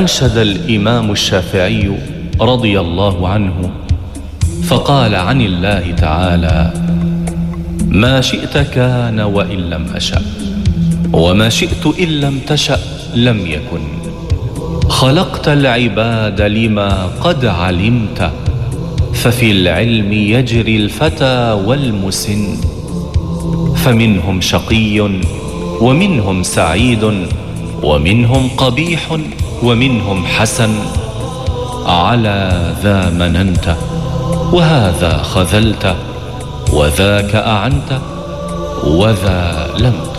أنشد الإمام الشافعي رضي الله عنه فقال عن الله تعالى: ما شئت كان وإن لم أشأ، وما شئت إن لم تشأ لم يكن. خلقت العباد لما قد علمت، ففي العلم يجري الفتى والمسن. فمنهم شقي ومنهم سعيد، ومنهم قبيح ومنهم حسن. على ذا مننت وهذا خذلت، وذاك أعنت وذا لم